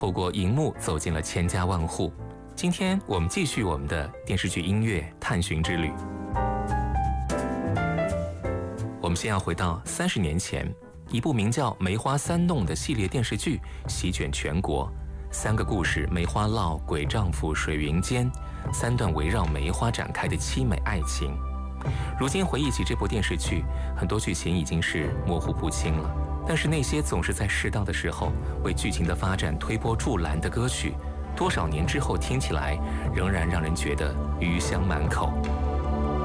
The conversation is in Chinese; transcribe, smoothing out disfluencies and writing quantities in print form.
透过荧幕走进了千家万户。今天我们继续我们的电视剧音乐探寻之旅。我们先要回到30年前，一部名叫《梅花三弄》的系列电视剧席卷全国，3个故事：梅花烙、鬼丈夫、水云间，3段围绕梅花展开的凄美爱情。如今回忆起这部电视剧，很多剧情已经是模糊不清了，但是那些总是在适当的时候为剧情的发展推波助澜的歌曲，多少年之后听起来仍然让人觉得余香满口。